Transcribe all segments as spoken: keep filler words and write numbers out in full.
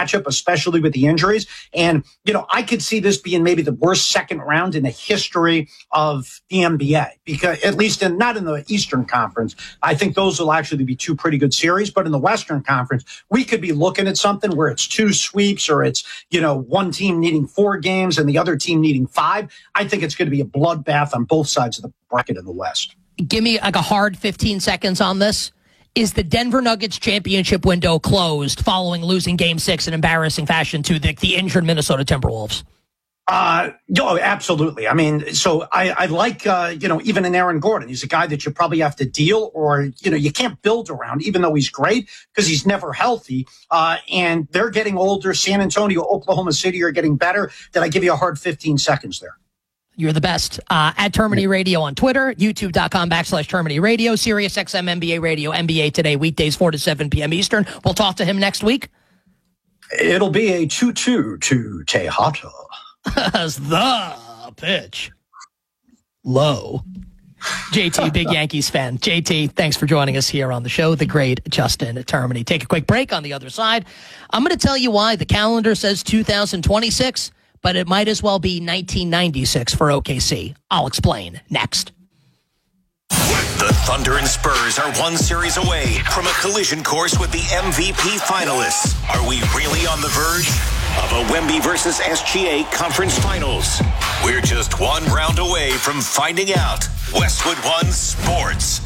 matchup, especially with the injuries. And, you know, I could see this being maybe the worst second round in the history of the N B A, because at least in, not in the Eastern Conference. I think those will actually be two pretty good series. But in the Western Conference, we could be looking at something where it's two sweeps, or it's, you know, one team needing four games and the other team needing five. I think it's going to be a bloodbath on both sides of the bracket in the West. Give me like a hard fifteen seconds on this. Is the Denver Nuggets championship window closed following losing game six in embarrassing fashion to the, the injured Minnesota Timberwolves? Uh, no, absolutely. I mean, so I, I like, uh, you know, even an Aaron Gordon. He's a guy that you probably have to deal, or, you know, you can't build around, even though he's great, because he's never healthy. Uh, and they're getting older. San Antonio, Oklahoma City are getting better. Did I give you a hard fifteen seconds there? You're the best. Uh, at Termini Radio on Twitter, youtube.com backslash Termini Radio, Sirius X M N B A Radio, N B A Today, weekdays four to seven p.m. Eastern. We'll talk to him next week. It'll be a two two to Tejada. As the pitch. Low. J T, big Yankees fan. J T, thanks for joining us here on the show. The great Justin Termini. Take a quick break. On the other side, I'm going to tell you why the calendar says two thousand twenty-six, but it might as well be nineteen ninety-six for O K C. I'll explain next. The Thunder and Spurs are one series away from a collision course with the M V P finalists. Are we really on the verge of a Wemby versus S G A conference finals? We're just one round away from finding out. Westwood One Sports.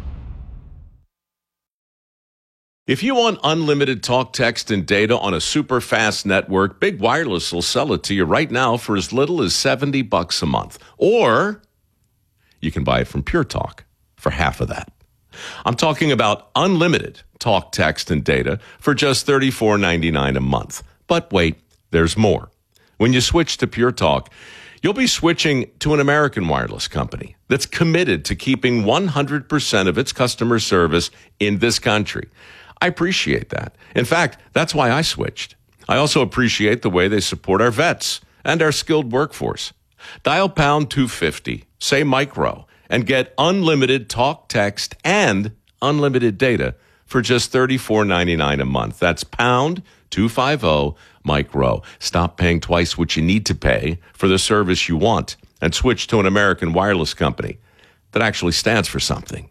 If you want unlimited talk, text, and data on a super fast network, Big Wireless will sell it to you right now for as little as seventy bucks a month. Or you can buy it from Pure Talk for half of that. I'm talking about unlimited talk, text, and data for just thirty-four ninety-nine a month. But wait, there's more. When you switch to Pure Talk, you'll be switching to an American wireless company that's committed to keeping one hundred percent of its customer service in this country. I appreciate that. In fact, that's why I switched. I also appreciate the way they support our vets and our skilled workforce. Dial pound two fifty, say micro, and get unlimited talk, text, and unlimited data for just thirty-four ninety-nine a month. That's pound two fifty, micro. Stop paying twice what you need to pay for the service you want and switch to an American wireless company that actually stands for something.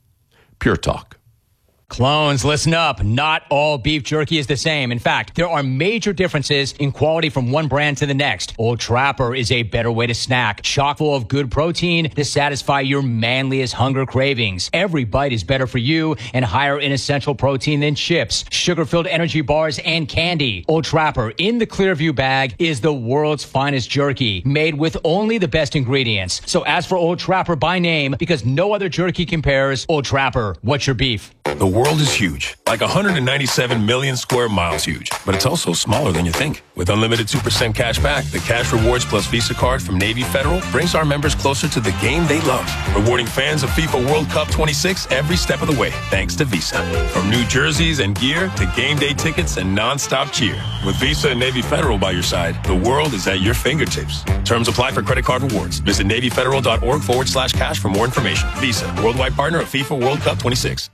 Pure Talk. Clones, listen up. Not all beef jerky is the same. In fact, there are major differences in quality from one brand to the next. Old Trapper is a better way to snack, chock full of good protein to satisfy your manliest hunger cravings. Every bite is better for you and higher in essential protein than chips, sugar-filled energy bars, and candy. Old Trapper in the Clearview bag is the world's finest jerky, made with only the best ingredients. So ask for Old Trapper by name, because no other jerky compares. Old Trapper, what's your beef? The world is huge, like one hundred ninety-seven million square miles huge, but it's also smaller than you think. With unlimited two percent cash back, the Cash Rewards Plus Visa card from Navy Federal brings our members closer to the game they love, rewarding fans of FIFA World Cup twenty-six every step of the way, thanks to Visa. From new jerseys and gear to game day tickets and non-stop cheer. With Visa and Navy Federal by your side, the world is at your fingertips. Terms apply for credit card rewards. Visit NavyFederal.org forward slash cash for more information. Visa, worldwide partner of FIFA World Cup twenty-six.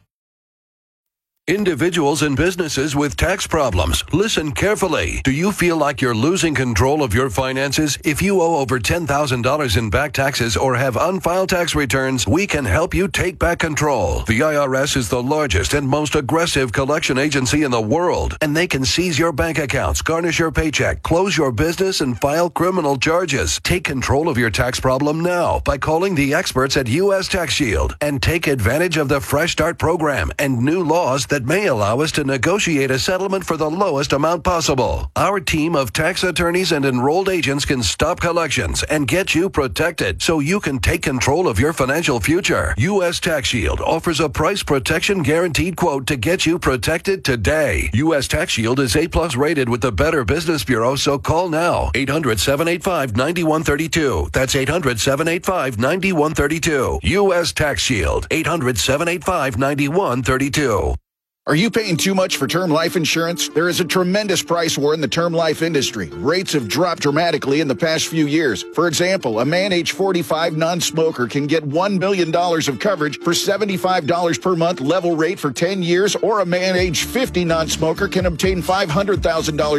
Individuals and businesses with tax problems, listen carefully. Do you feel like you're losing control of your finances? If you owe over ten thousand dollars in back taxes or have unfiled tax returns, we can help you take back control. The I R S is the largest and most aggressive collection agency in the world, and they can seize your bank accounts, garnish your paycheck, close your business, and file criminal charges. Take control of your tax problem now by calling the experts at U S Tax Shield and take advantage of the Fresh Start program and new laws that may allow us to negotiate a settlement for the lowest amount possible. Our team of tax attorneys and enrolled agents can stop collections and get you protected so you can take control of your financial future. U S Tax Shield offers a price protection guaranteed quote to get you protected today. U S Tax Shield is A plus rated with the Better Business Bureau, so call now. eight hundred, seven eight five, nine one three two. That's eight hundred, seven eight five, nine one three two. U S Tax Shield. eight hundred, seven eight five, nine one three two. Are you paying too much for term life insurance? There is a tremendous price war in the term life industry. Rates have dropped dramatically in the past few years. For example, a man age forty-five non-smoker can get one million dollars of coverage for seventy-five dollars per month level rate for ten years, or a man age fifty non-smoker can obtain five hundred thousand dollars